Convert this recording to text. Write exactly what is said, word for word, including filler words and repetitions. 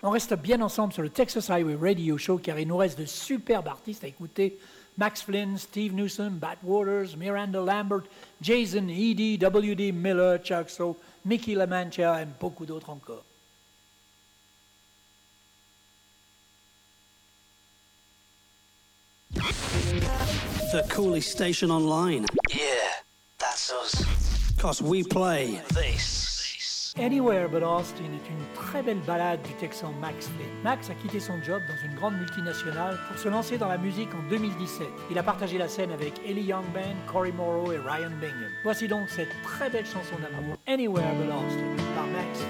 On reste bien ensemble sur le Texas Highway Radio Show car il nous reste de superbes artistes à écouter. Max Flynn, Steve Newsom, Bat Waters, Miranda Lambert, Jason Eady, W D Miller, Chuck So, Mickey LaMancha et beaucoup d'autres encore. The coolest station online. Yeah, that's us. Cause we play This. Anywhere But Austin est une très belle ballade du Texan Max Flynn. Max a quitté son job dans une grande multinationale pour se lancer dans la musique en deux mille dix-sept. Il a partagé la scène avec Ellie Young Band, Cory Morrow et Ryan Bingham. Voici donc cette très belle chanson d'amour, Anywhere But Austin.